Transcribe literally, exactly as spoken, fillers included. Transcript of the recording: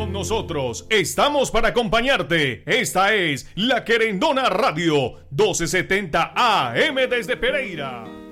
con nosotros. Estamos para acompañarte. Esta es La Querendona Radio, doce setenta A M desde Pereira.